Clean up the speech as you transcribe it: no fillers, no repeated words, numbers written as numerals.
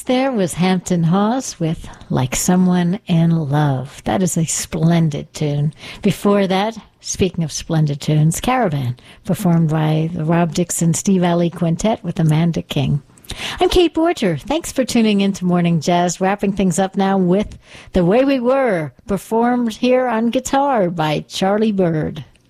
Next there was Hampton Hawes with Like Someone in Love. That is a splendid tune. Before that, speaking of splendid tunes, Caravan, performed by the Rob Dixon Steve Alley Quintet with Amanda King. I'm Kate Borger. Thanks for tuning in to Morning Jazz. Wrapping things up now with The Way We Were, performed here on guitar by Charlie Bird.